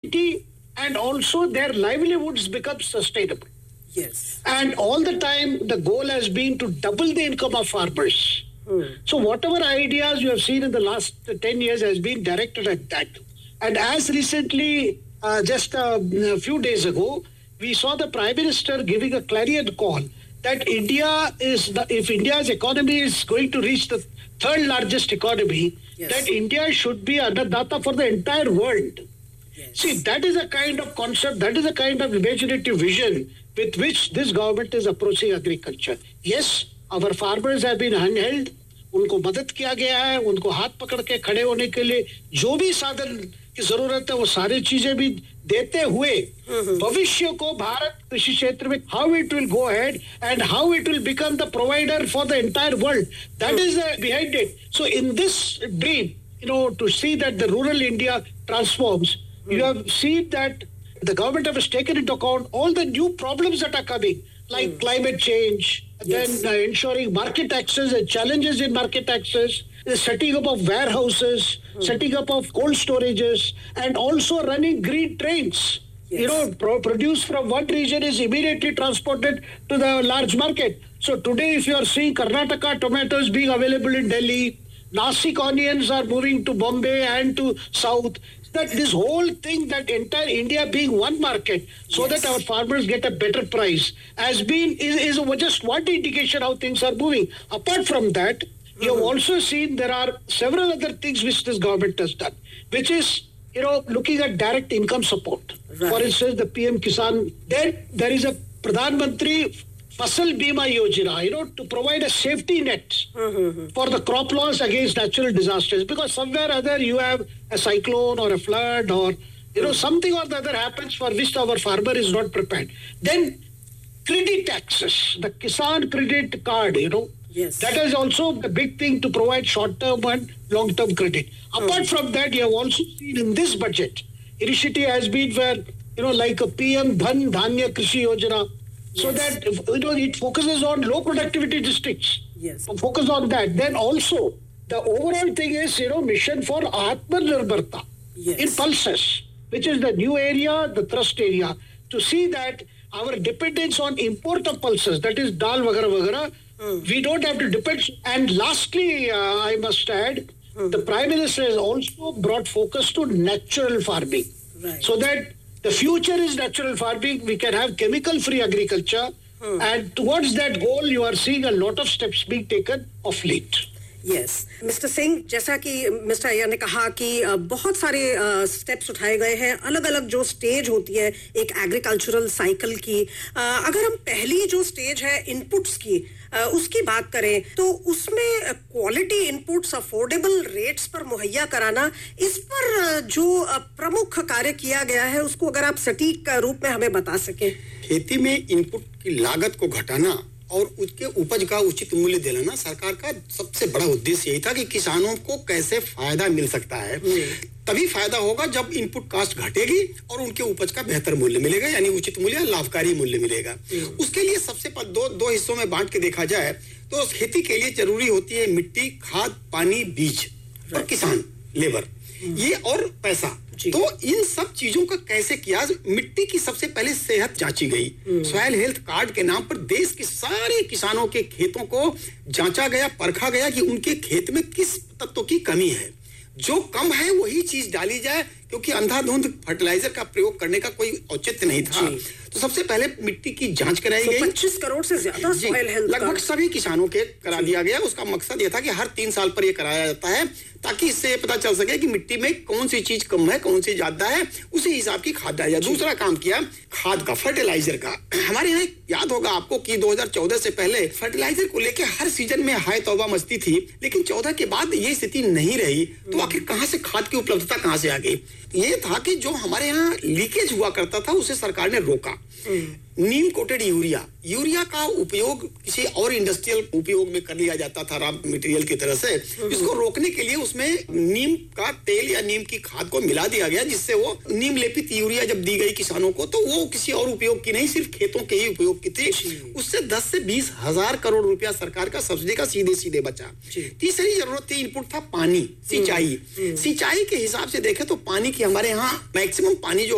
stability, and also their livelihoods become sustainable. Yes. And all the time, the goal has been to double the income of farmers. So whatever ideas you have seen in the last 10 years has been directed at that. And as recently, just a few days ago, we saw the Prime Minister giving a clarion call that if India's economy is going to reach the third largest economy, that India should be annadata for the entire world. Yes. See, that is a kind of concept, that is a kind of imaginative vision with which this government is approaching agriculture. Yes, our farmers have been handheld, उनको मदद किया गया है, उनको हाथ पकड़ के खड़े होने के लिए जो भी साधन की जरूरत है वो सारी चीजें भी देते हुए भविष्य को भारत कृषि क्षेत्र में how it will go ahead and how it will become the provider for the entire world, that is behind it. So in this dream, to see that the rural India transforms, you have seen that the government has taken into account all the new problems that are coming, like climate change, then ensuring market access and challenges in market access, the setting up of warehouses, setting up of cold storages, and also running green trains. Produce from one region is immediately transported to the large market. So today, if you are seeing Karnataka tomatoes being available in Delhi, Nasik onions are moving to Bombay and to South, that this whole thing, that entire India being one market, so that our farmers get a better price, is just one indication how things are moving. Apart from that, you have also seen there are several other things which this government has done, which is, looking at direct income support. Right. For instance, the PM Kisan, then there is a Pradhan Mantri Fasal Bima Yojana, to provide a safety net for the crop loss against natural disasters. Because somewhere or other you have a cyclone or a flood or, something or the other happens for which our farmer is not prepared. Then credit access, the Kisan credit card, that is also the big thing to provide short-term and long-term credit. Apart from that, you have also seen in this budget, initiative has been where, like a PM Dhan Dhanya Krishi Yojana, so that it focuses on low productivity districts. Yes. Focus on that. Then also the overall thing is mission for Atmanirbharta in pulses, which is the new area, the thrust area, to see that our dependence on import of pulses, that is dal vagara, we don't have to depend. And lastly, I must add, the Prime Minister has also brought focus to natural farming, so that the future is natural farming. We can have chemical-free agriculture. And towards that goal, you are seeing a lot of steps being taken of late. Yes. Mr. Singh, जैसा कि Mr. Iyer ने कहा कि बहुत सारे steps उठाए गए हैं, अलग-अलग जो स्टेज होती है एक एग्रीकल्चरल साइकिल की, अगर हम पहली जो स्टेज है इनपुट्स की उसकी बात करें तो उसमें क्वालिटी इनपुट्स अफोर्डेबल रेट्स पर मुहैया कराना, इस पर जो प्रमुख कार्य किया गया है उसको अगर आप सटीक रूप में हमें बता सकें। खेती में इनपुट की लागत को घटाना और उसके उपज का उचित मूल्य दिलाना सरकार का सबसे बड़ा उद्देश्य यही था कि किसानों को कैसे फायदा मिल सकता है। तभी फायदा होगा जब इनपुट कास्ट घटेगी और उनके उपज का बेहतर मूल्य मिलेगा, यानी उचित मूल्य, लाभकारी मूल्य मिलेगा। उसके लिए सबसे दो हिस्सों में बांट के देखा जाए तो खेती के लिए जरूरी होती है मिट्टी, खाद, पानी, बीज और किसान, लेबर, ये और पैसा। तो इन सब चीजों का कैसे किया? मिट्टी की सबसे पहले सेहत जांची गई। सॉइल हेल्थ कार्ड के नाम पर देश के सारे किसानों के खेतों को जांचा गया, परखा गया कि उनके खेत में किस तत्व की कमी है। जो कम है वही चीज डाली जाए, क्योंकि अंधाधुंध फर्टिलाइजर का प्रयोग करने का कोई औचित्य नहीं था। तो सबसे पहले मिट्टी की जांच कराई गई। 25 करोड़ से ज्यादा सॉइल हेल्थ लगभग सभी किसानों के करा दिया गया। उसका मकसद यह था कि हर 3 साल पर यह कराया जाता है, ताकि इससे पता चल सके कि मिट्टी में कौन सी चीज कम है, कौन सी ज्यादा है, उसी हिसाब की खाद डाली जाए। दूसरा काम किया खाद का, फर्टिलाइजर का। हमारे यहाँ याद होगा आपको कि 2014 से पहले फर्टिलाइजर को लेकर हर सीजन में हाय तौबा मस्ती थी, लेकिन 14 के बाद ये स्थिति नहीं रही। तो आखिर कहां से खाद की उपलब्धता कहां से आ गई? ये था कि जो हमारे यहाँ लीकेज हुआ करता था उसे सरकार ने रोका। नीम कोटेड यूरिया का उपयोग किसी और इंडस्ट्रियल उपयोग में कर लिया जाता था रॉ मटेरियल की तरह से। इसको रोकने के लिए उसमें नीम का तेल या नीम की खाद को मिला दिया गया, जिससे वो नीम लेपित यूरिया जब दी गई किसानों को तो वो किसी और उपयोग की नहीं, सिर्फ खेतों के ही उपयोग की थी। उससे 10 से 20 हजार करोड़ रुपया सरकार का सब्सिडी का सीधे बचा। तीसरी जरूरत थी इनपुट था पानी, सिंचाई के हिसाब से देखें तो पानी की हमारे यहाँ मैक्सिमम पानी जो